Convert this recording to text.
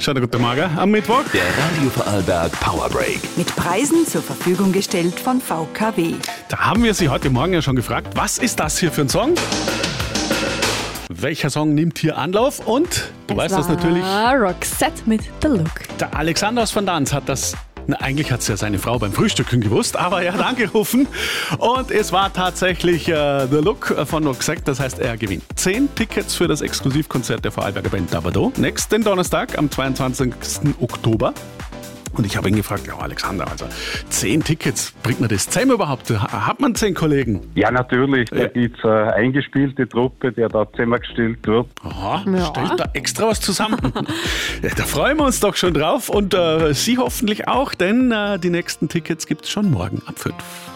Schönen guten Morgen am Mittwoch. Der Radio Vorarlberg Powerbreak. Mit Preisen zur Verfügung gestellt von VKW. Da haben wir Sie heute Morgen ja schon gefragt, was ist das hier für ein Song? Welcher Song nimmt hier Anlauf? Und du weißt das natürlich. Roxette mit The Look. Der Alexander aus Van Dans hat das. Na, eigentlich hat es ja seine Frau beim Frühstücken gewusst, aber er hat angerufen und es war tatsächlich The Look von Roxette, das heißt, er gewinnt 10 Tickets für das Exklusivkonzert der Vorarlberger Band Dabado. Nächsten Donnerstag am 22. Oktober. Und ich habe ihn gefragt, ja Alexander, also 10 Tickets, bringt man das zusammen überhaupt? Hat man 10 Kollegen? Ja, natürlich. Da gibt es eine eingespielte Truppe, die da zusammengestellt wird. Aha, stellt da extra was zusammen. Ja, da freuen wir uns doch schon drauf und Sie hoffentlich auch, denn die nächsten Tickets gibt es schon morgen ab 5.